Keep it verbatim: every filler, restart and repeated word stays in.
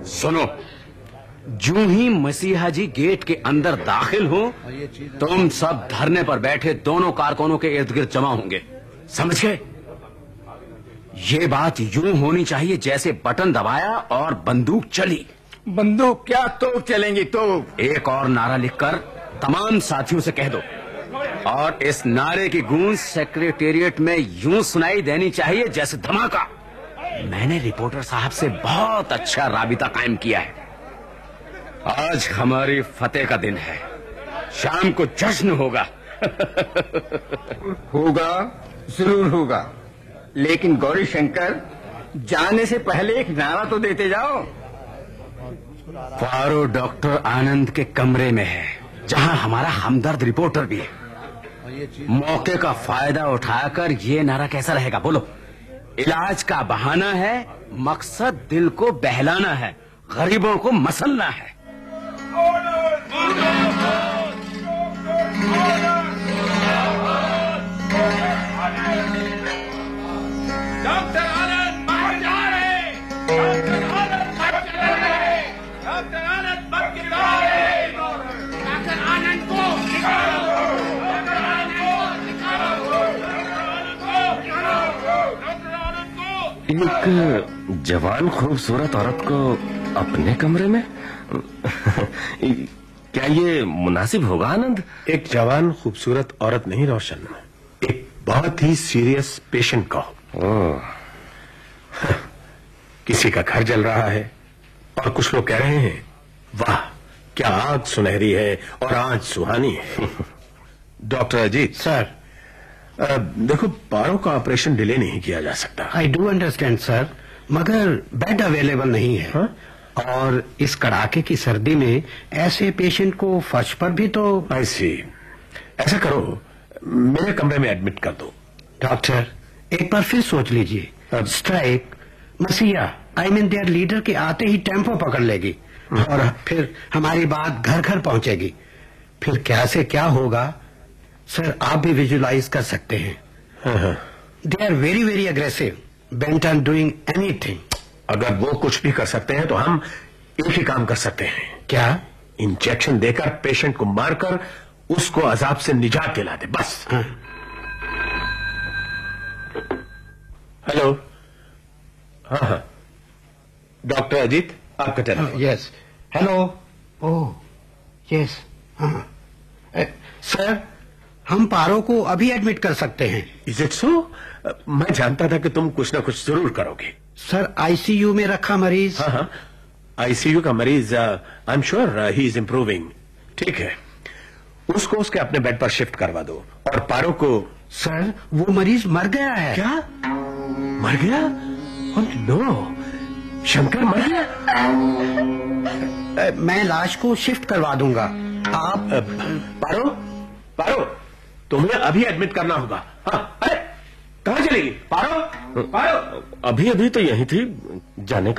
सुनो, जो ही मसीहा जी गेट के अंदर दाखिल हो, तुम सब धरने पर बैठे दोनों कारकुनों के इर्द गिर्द जमा होंगे, समझ गए? ये बात यूं होनी चाहिए जैसे बटन दबाया और बंदूक चली। बंदूक क्या, तो चलेंगी तो। एक और नारा लिखकर तमाम साथियों से कह दो, और इस नारे की गूंज सेक्रेटेरिएट में यूं सुनाई देनी चाहिए जैसे धमाका। मैंने रिपोर्टर साहब से बहुत अच्छा राबिता कायम किया है। आज हमारी फतेह का दिन है, शाम को जश्न होगा। होगा, जरूर होगा, लेकिन गौरी शंकर, जाने से पहले एक नारा तो देते जाओ। फारो डॉक्टर आनंद के कमरे में है, जहां हमारा हमदर्द रिपोर्टर भी है। मौके का फायदा उठाकर ये नारा कैसा रहेगा, बोलो? इलाज का बहाना है, मकसद दिल को बहलाना है, गरीबों को मसलना है। डॉक्टर आनंद बाहर जा रहे, डॉक्टर आनंद बाहर जा रहे, डॉक्टर आनंद बाहर जा रहे, डॉक्टर आनंद को निकालो, डॉक्टर आनंद को निकालो, डॉक्टर आनंद को। एक जवान खूबसूरत औरत को अपने कमरे में? क्या ये मुनासिब होगा आनंद? एक जवान खूबसूरत औरत नहीं रोशन, एक बहुत ही सीरियस पेशेंट का। ओह, किसी का घर जल रहा है और कुछ लोग कह रहे हैं, वाह क्या आग सुनहरी है और आंच सुहानी है। डॉक्टर अजीत सर, देखो, पारो का ऑपरेशन डिले नहीं किया जा सकता। आई डू अंडरस्टैंड सर, मगर बेड अवेलेबल नहीं है। हा? और इस कड़ाके की सर्दी में ऐसे पेशेंट को फर्श पर भी तो। आई सी, ऐसा करो, मेरे कमरे में एडमिट कर दो। डॉक्टर, एक बार फिर सोच लीजिए। स्ट्राइक, मसीहा, आई मीन देयर लीडर के आते ही टेम्पो पकड़ लेगी और फिर हमारी बात घर घर पहुंचेगी। फिर क्या से क्या होगा सर, आप भी विजुलाइज कर सकते हैं। They are very very aggressive, bent on doing anything. अगर वो कुछ भी कर सकते हैं तो हम एक ही काम कर सकते हैं। क्या? इंजेक्शन देकर पेशेंट को मारकर उसको अजाब से निजात दिला दे, बस। हाँ। हेलो। हाँ हाँ, डॉक्टर अजीत, आपका telephone. Yes, hello. Oh yes, हाँ। सर, हम पारो को अभी एडमिट कर सकते हैं। Is it so? मैं जानता था कि तुम कुछ ना कुछ जरूर करोगे। सर, आईसीयू में रखा मरीज। हाँ हाँ, आईसीयू का मरीज, I am sure he is improving. ठीक है, उसको उसके अपने बेड पर शिफ्ट करवा दो, और पारो को। सर, वो मरीज मर गया है। क्या? मर गया? ओह नो, शंकर मर गया? मैं लाश को शिफ्ट करवा दूंगा। आप पारो, पारो, तुम्हें अभी एडमिट करना होगा। हाँ, अरे कहाँ चलेगी पारो? पारो अभी अभी तो यही थी, जाने